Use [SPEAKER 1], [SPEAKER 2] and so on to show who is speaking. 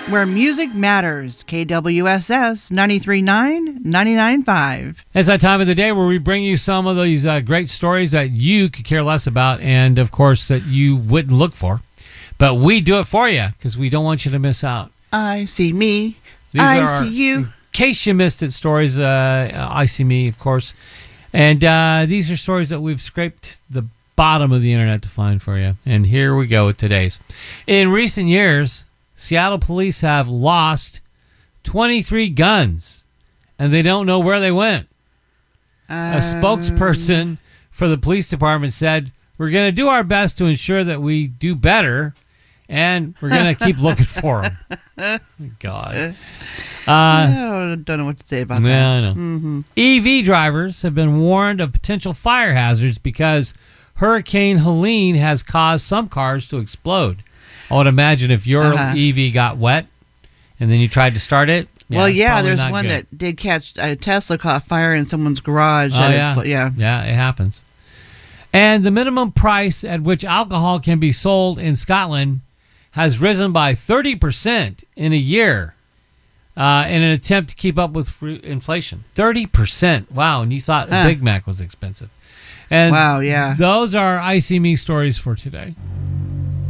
[SPEAKER 1] where music matters. KWSS 93.9, 99.5.
[SPEAKER 2] It's that time of the day where we bring you some of these great stories that you could care less about and, of course, that you wouldn't look for. But we do it for you because we don't want you to miss out.
[SPEAKER 1] I see me.
[SPEAKER 2] These
[SPEAKER 1] I see you.
[SPEAKER 2] In case you missed it, stories, I see me, of course. And these are stories that we've scraped the bottom of the internet to find for you. And here we go with today's. In recent years, Seattle police have lost 23 guns, and they don't know where they went. A spokesperson for the police department said, "We're going to do our best to ensure that we do better, and we're going to keep looking for them." God.
[SPEAKER 1] I don't know what to say about that.
[SPEAKER 2] Yeah, I know. EV drivers have been warned of potential fire hazards because Hurricane Helene has caused some cars to explode. I would imagine if your EV got wet and then you tried to start it.
[SPEAKER 1] Yeah, there's one that did catch a Tesla caught fire in someone's garage.
[SPEAKER 2] Yeah, it happens. And the minimum price at which alcohol can be sold in Scotland has risen by 30% in a year in an attempt to keep up with inflation. 30%. Wow. And you thought a Big Mac was expensive. And
[SPEAKER 1] wow, yeah.
[SPEAKER 2] Those are I See Me stories for today.